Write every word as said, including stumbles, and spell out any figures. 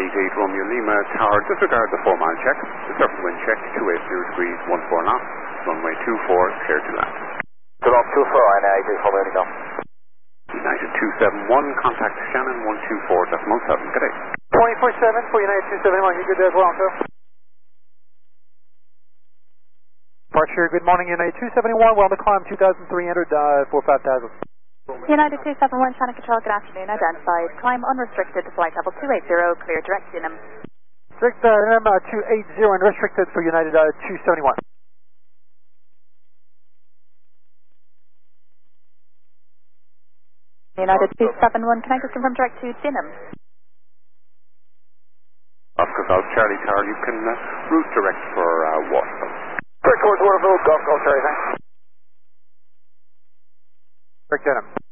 eight eight Romeo Lima Tower, disregard the four mile check. The surface wind check, two eighty degrees, one four knots, runway two four, clear to land. Good on two four, and I just hold it down. United two seven one, contact Shannon one two four decimal seven, good day. twenty-four seven for United two seven one, you good there as well, sir? Departure, good morning, United two seven one, we're on the climb two thousand three hundred uh, for five thousand. United two seven one, Shannon Control, good afternoon, identified. Climb unrestricted to flight level two eighty, clear direct Dinham. Direct uh, Dinham uh, two eighty and restricted for United uh, two seven one. United two seven one, can I just confirm direct to Dinham? Oscar Golf Charlie Tower, you can uh, route direct for uh, Waterville. Direct towards Waterville, Golf Golf Charlie, thanks. Direct Dinham.